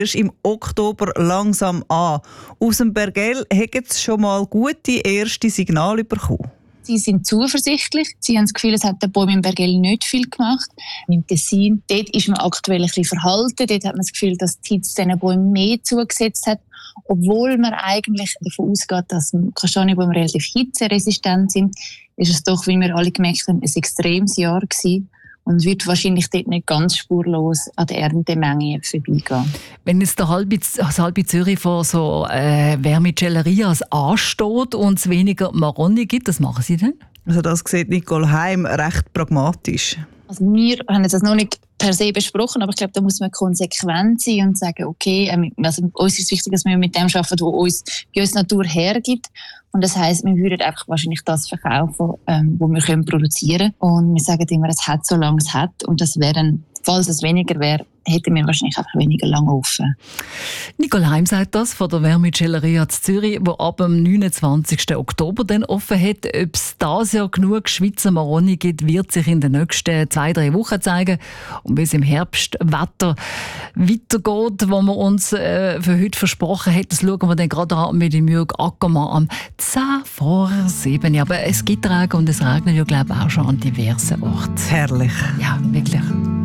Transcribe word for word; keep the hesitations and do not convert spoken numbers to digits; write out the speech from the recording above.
ist im Oktober langsam an. Aus dem Bergell haben sie schon mal gute erste Signale bekommen. Sie sind zuversichtlich. Sie haben das Gefühl, es hat der Baum im Bergell nicht viel gemacht. Im Tessin, dort ist man aktuell ein bisschen verhalten. Dort hat man das Gefühl, dass die Hitze diesen Bäumen mehr zugesetzt hat. Obwohl man eigentlich davon ausgeht, dass Kastanienbäume relativ hitzeresistent sind, ist es doch, wie wir alle gemerkt haben, ein extremes Jahr gewesen. Und wird wahrscheinlich dort nicht ganz spurlos an der Erntemenge vorbeigehen. Wenn jetzt der halbe, das halbe Zürich vor so äh, Vermicellerias ansteht und es weniger Maroni gibt, was machen Sie denn? Also das sieht Nicole Heim recht pragmatisch. Also wir haben das noch nicht per se besprochen, aber ich glaube, da muss man konsequent sein und sagen, okay, ähm, also uns ist wichtig, dass wir mit dem arbeiten, was uns, wie uns die Natur hergibt. Und das heisst, wir würden einfach wahrscheinlich das verkaufen, ähm, was wir können produzieren können. Und wir sagen immer, es hat, solange es hat. Und das wäre dann, falls es weniger wäre, hätten wir wahrscheinlich einfach weniger lange offen. Nicole Heim sagt das von der Vermicelleria zu Zürich, die ab dem neunundzwanzigsten Oktober dann offen hat. Ob es dieses Jahr genug Schweizer Maroni gibt, wird sich in den nächsten zwei, drei Wochen zeigen. Und wie es im Herbst Wetter weitergeht, wo wir uns äh, für heute versprochen haben, das schauen wir dann gerade an mit dem Jürg Ackermann am zehn vor sieben. Ja, aber es gibt Regen und es regnet ja, glaube ich, auch schon an diversen Orten. Herrlich. Ja, wirklich.